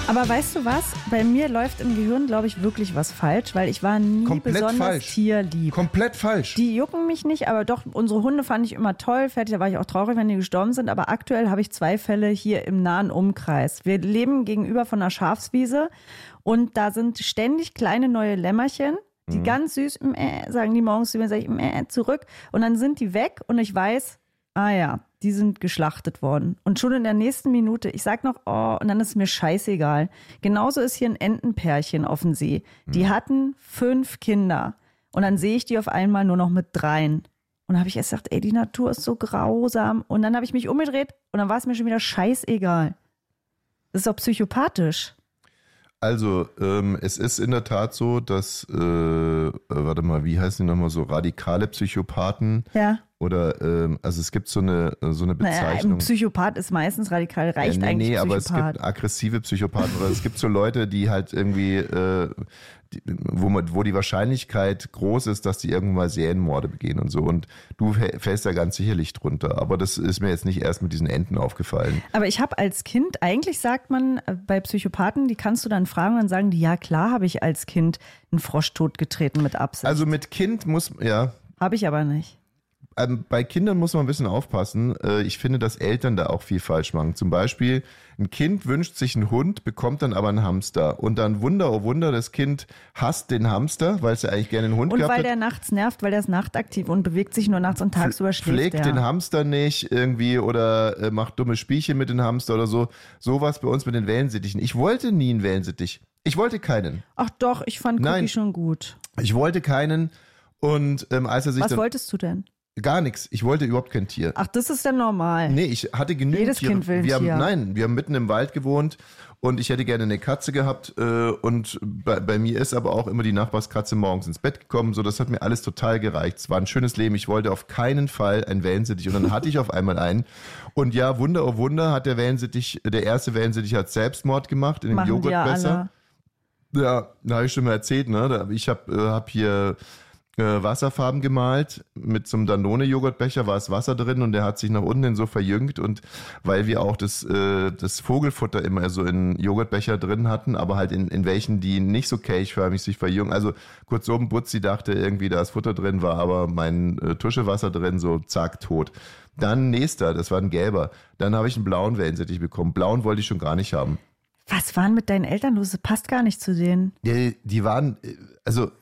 Aber weißt du was? Bei mir läuft im Gehirn, glaube ich, wirklich was falsch, weil ich war nie Komplett besonders falsch. tierlieb. Komplett falsch. Die jucken mich nicht, aber doch, unsere Hunde fand ich immer toll. Fertig, da war ich auch traurig, wenn die gestorben sind. Aber aktuell habe ich 2 Fälle hier im nahen Umkreis. Wir leben gegenüber von einer Schafswiese und da sind ständig kleine neue Lämmerchen, die ganz süß sagen die morgens zu mir, sage ich zurück. Und dann sind die weg und ich weiß, die sind geschlachtet worden. Und schon in der nächsten Minute, ich sag noch, und dann ist es mir scheißegal. Genauso ist hier ein Entenpärchen auf dem See. Die hatten 5 Kinder. Und dann sehe ich die auf einmal nur noch mit 3. Und dann habe ich erst gesagt, die Natur ist so grausam. Und dann habe ich mich umgedreht und dann war es mir schon wieder scheißegal. Das ist doch psychopathisch. Also, es ist in der Tat so, dass, wie heißen die nochmal, so radikale Psychopathen? Ja. Oder, also es gibt so eine Bezeichnung. Ein Psychopath ist meistens radikal, reicht eigentlich Psychopath. Aber es gibt aggressive Psychopathen oder es gibt so Leute, die halt irgendwie, wo die Wahrscheinlichkeit groß ist, dass die irgendwann mal Serienmorde begehen und so. Und du fällst da ganz sicherlich drunter. Aber das ist mir jetzt nicht erst mit diesen Enten aufgefallen. Aber ich habe als Kind, eigentlich sagt man bei Psychopathen, die kannst du dann fragen und dann sagen die, ja klar habe ich als Kind einen Frosch totgetreten mit Absicht. Also mit Kind Habe ich aber nicht. Bei Kindern muss man ein bisschen aufpassen. Ich finde, dass Eltern da auch viel falsch machen. Zum Beispiel, ein Kind wünscht sich einen Hund, bekommt dann aber einen Hamster. Und dann Wunder, oh Wunder, das Kind hasst den Hamster, weil es ja eigentlich gerne einen Hund gehabt hat. Und weil der nachts nervt, weil der ist nachtaktiv und bewegt sich nur nachts und tagsüber schläft Pflegt den Hamster nicht irgendwie oder macht dumme Spielchen mit dem Hamster oder so. Sowas bei uns mit den Wellensittichen. Ich wollte nie einen Wellensittich. Ich wollte keinen. Ach doch, ich fand Cookie schon gut. Ich wollte keinen. Und als er sich Was wolltest du denn? Gar nichts. Ich wollte überhaupt kein Tier. Ach, das ist ja normal. Nee, ich hatte genügend Jedes Tiere. Kind will ein Tier. Wir haben mitten im Wald gewohnt und ich hätte gerne eine Katze gehabt und bei mir ist aber auch immer die Nachbarskatze morgens ins Bett gekommen, so das hat mir alles total gereicht. Es war ein schönes Leben. Ich wollte auf keinen Fall einen Wellensittich und dann hatte ich auf einmal einen und ja, Wunder oh Wunder, hat der erste Wellensittich hat Selbstmord gemacht in dem Machen Joghurtbecher. Ja, da habe ich schon mal erzählt, ne? Ich hab hier Wasserfarben gemalt. Mit so einem Danone-Joghurtbecher war das Wasser drin und der hat sich nach unten hin so verjüngt und weil wir auch das Vogelfutter immer so in Joghurtbecher drin hatten, aber halt in welchen, die nicht so kelchförmig sich verjüngen. Also kurzum, Butzi dachte irgendwie, da das Futter drin war, aber mein Tuschewasser drin, so zack, tot. Dann nächster, das war ein gelber. Dann habe ich einen blauen Wellensittich bekommen. Blauen wollte ich schon gar nicht haben. Was waren mit deinen Eltern los? Das passt gar nicht zu denen. Die waren, also